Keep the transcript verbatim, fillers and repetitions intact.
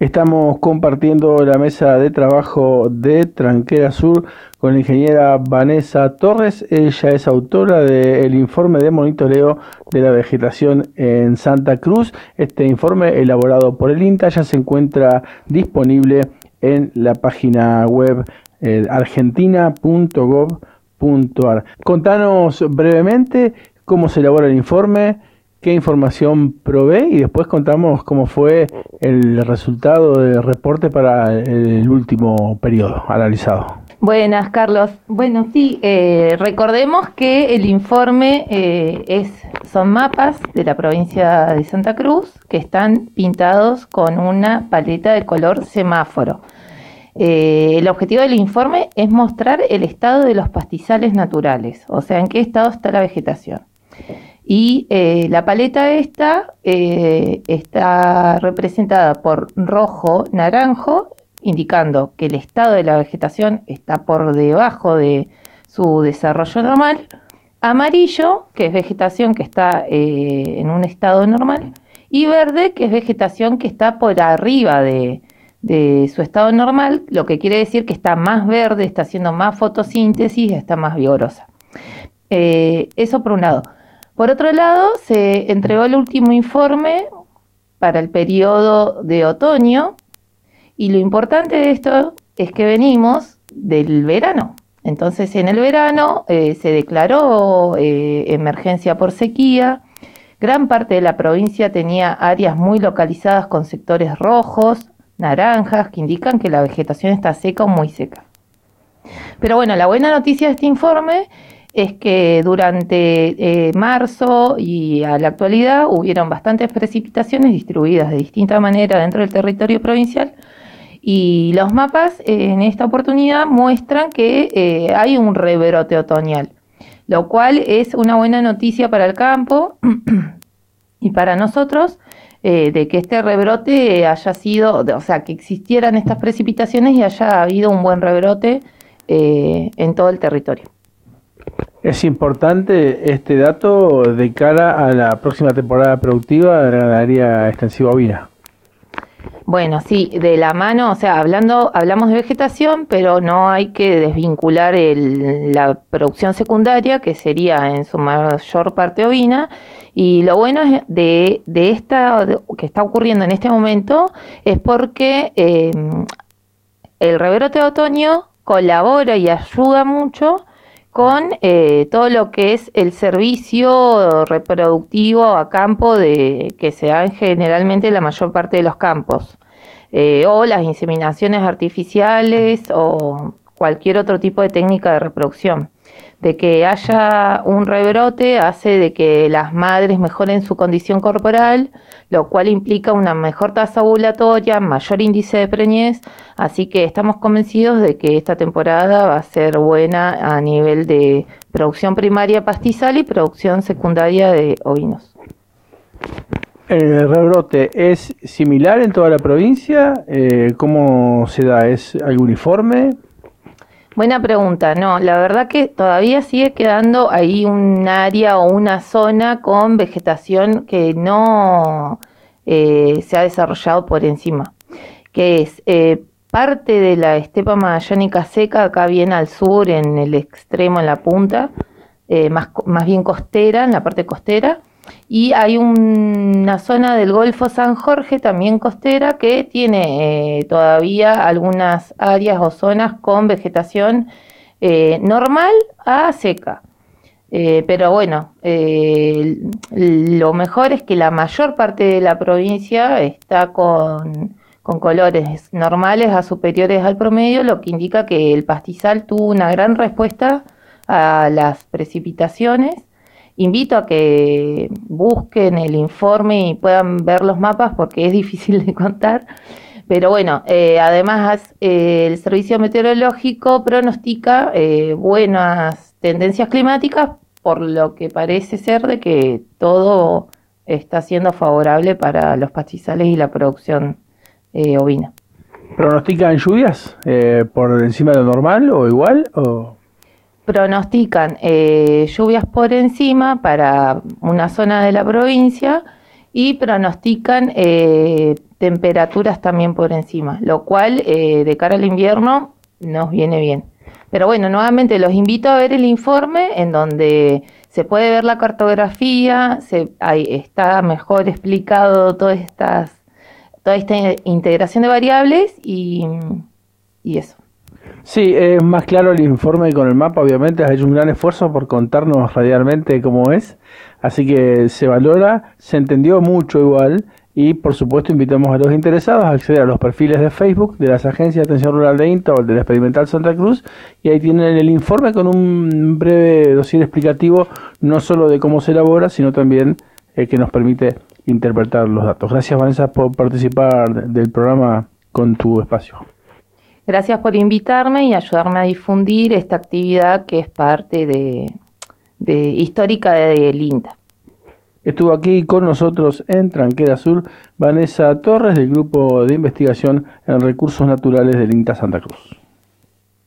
Estamos compartiendo la mesa de trabajo de Tranquera Sur con la ingeniera Vanessa Torres. Ella es autora del informe de monitoreo de la vegetación en Santa Cruz. Este informe, elaborado por el INTA, ya se encuentra disponible en la página web eh, argentina punto gov punto ar. Contanos brevemente cómo se elabora el informe, qué información provee y después contamos cómo fue el resultado del reporte para el último periodo analizado. Buenas, Carlos. Bueno, sí, eh, recordemos que el informe eh, es, son mapas de la provincia de Santa Cruz que están pintados con una paleta de color semáforo. Eh, el objetivo del informe es mostrar el estado de los pastizales naturales, o sea, en qué estado está la vegetación. Y eh, la paleta esta eh, está representada por rojo, naranjo, indicando que el estado de la vegetación está por debajo de su desarrollo normal, amarillo, que es vegetación que está eh, en un estado normal, y verde, que es vegetación que está por arriba de, de su estado normal, lo que quiere decir que está más verde, está haciendo más fotosíntesis, está más vigorosa. Eh, eso por un lado. Por otro lado, se entregó el último informe para el periodo de otoño y lo importante de esto es que venimos del verano. Entonces, en el verano eh, se declaró eh, emergencia por sequía. Gran parte de la provincia tenía áreas muy localizadas con sectores rojos, naranjas, que indican que la vegetación está seca o muy seca. Pero bueno, la buena noticia de este informe es que durante eh, marzo y a la actualidad hubieron bastantes precipitaciones distribuidas de distinta manera dentro del territorio provincial y los mapas eh, en esta oportunidad muestran que eh, hay un rebrote otoñal, lo cual es una buena noticia para el campo y para nosotros, eh, de que este rebrote haya sido, o sea, que existieran estas precipitaciones y haya habido un buen rebrote eh, en todo el territorio. Es importante este dato de cara a la próxima temporada productiva de la ganadería extensiva ovina. Bueno, sí, de la mano, o sea, hablando, hablamos de vegetación, pero no hay que desvincular el, la producción secundaria, que sería en su mayor parte ovina, y lo bueno es de, de esta de, que está ocurriendo en este momento es porque eh, el rebrote de otoño colabora y ayuda mucho con eh, todo lo que es el servicio reproductivo a campo de, que se da generalmente en la mayor parte de los campos, eh, o las inseminaciones artificiales o cualquier otro tipo de técnica de reproducción. De que haya un rebrote hace de que las madres mejoren su condición corporal, lo cual implica una mejor tasa ovulatoria, mayor índice de preñez, así que estamos convencidos de que esta temporada va a ser buena a nivel de producción primaria pastizal y producción secundaria de ovinos. ¿El rebrote es similar en toda la provincia? Eh, ¿Cómo se da? ¿Es algo uniforme? Buena pregunta. No, la verdad que todavía sigue quedando ahí un área o una zona con vegetación que no eh, se ha desarrollado por encima, que es eh, parte de la estepa amazónica seca, acá bien al sur, en el extremo, en la punta, eh, más, más bien costera, en la parte costera, y hay un, una zona del Golfo San Jorge, también costera, que tiene eh, todavía algunas áreas o zonas con vegetación eh, normal a seca. Eh, pero bueno, eh, lo mejor es que la mayor parte de la provincia está con, con colores normales a superiores al promedio, lo que indica que el pastizal tuvo una gran respuesta a las precipitaciones. Invito a que busquen el informe y puedan ver los mapas porque es difícil de contar. Pero bueno, eh, además eh, el Servicio Meteorológico pronostica eh, buenas tendencias climáticas, por lo que parece ser de que todo está siendo favorable para los pastizales y la producción eh, ovina. ¿Pronostican lluvias eh, por encima de lo normal o igual? O... Pronostican eh, lluvias por encima para una zona de la provincia y pronostican eh, temperaturas también por encima, lo cual eh, de cara al invierno nos viene bien. Pero bueno, nuevamente los invito a ver el informe en donde se puede ver la cartografía, se, ahí está mejor explicado todas estas, toda esta integración de variables y, y eso. Sí, es más claro el informe con el mapa, obviamente has hecho un gran esfuerzo por contarnos radialmente cómo es, así que se valora, se entendió mucho igual, y por supuesto invitamos a los interesados a acceder a los perfiles de Facebook de las agencias de atención rural de INTA o del Experimental Santa Cruz, y ahí tienen el informe con un breve dossier explicativo, no solo de cómo se elabora, sino también eh, que nos permite interpretar los datos. Gracias, Vanessa, por participar del programa con tu espacio. Gracias por invitarme y ayudarme a difundir esta actividad que es parte de, de histórica del INTA. Estuvo aquí con nosotros en Tranquera Sur Vanessa Torres del Grupo de Investigación en Recursos Naturales del INTA Santa Cruz.